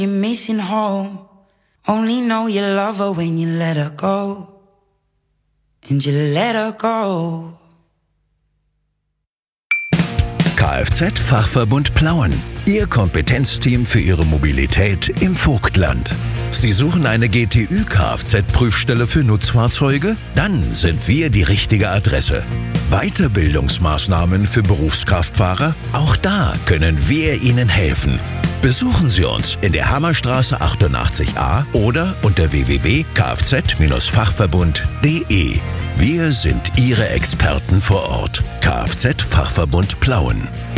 You're missing home. Only know you love her when you let her go. And you let her go. Kfz-Fachverbund Plauen. Ihr Kompetenzteam für Ihre Mobilität im Vogtland. Sie suchen eine GTÜ-Kfz-Prüfstelle für Nutzfahrzeuge? Dann sind wir die richtige Adresse. Weiterbildungsmaßnahmen für Berufskraftfahrer? Auch da können wir Ihnen helfen. Besuchen Sie uns in der Hammerstraße 88a oder unter www.kfz-fachverbund.de. Wir sind Ihre Experten vor Ort. Kfz-Fachverbund Plauen.